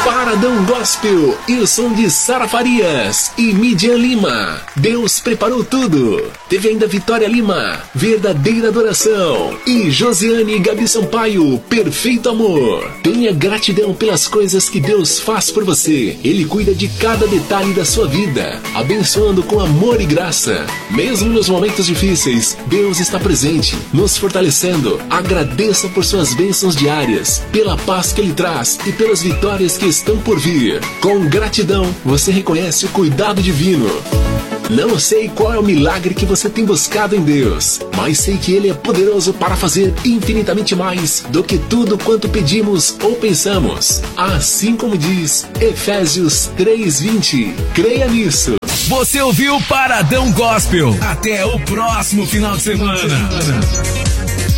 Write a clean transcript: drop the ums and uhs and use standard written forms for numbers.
Paradão Gospel e o som de Sara Farias e Midian Lima. Deus preparou tudo. Teve ainda Vitória Lima, Verdadeira Adoração. E Josiane e Gabi Sampaio, Perfeito Amor. Tenha gratidão pelas coisas que Deus faz por você. Ele cuida de cada detalhe da sua vida, abençoando com amor e graça. Mesmo nos momentos difíceis, Deus está presente, nos fortalecendo. Agradeça por suas bênçãos diárias, pela paz que Ele traz e pelas vitórias que estão por vir. Com gratidão, você reconhece o cuidado divino. Não sei qual é o milagre que você tem buscado em Deus, mas sei que Ele é poderoso para fazer infinitamente mais do que tudo quanto pedimos ou pensamos. Assim como diz Efésios 3:20. Creia nisso. Você ouviu Paradão Gospel. Até o próximo final de semana.